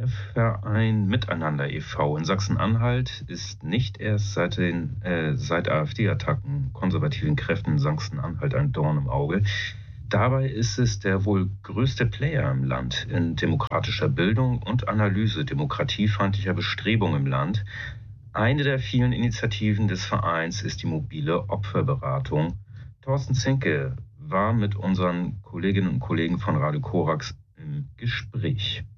Der Verein Miteinander e.V. in Sachsen-Anhalt ist nicht erst seit AfD-Attacken konservativen Kräften in Sachsen-Anhalt ein Dorn im Auge. Dabei ist es der wohl größte Player im Land in demokratischer Bildung und Analyse demokratiefeindlicher Bestrebungen im Land. Eine der vielen Initiativen des Vereins ist die mobile Opferberatung. Thorsten Zinke war mit unseren Kolleginnen und Kollegen von Radio Korax im Gespräch.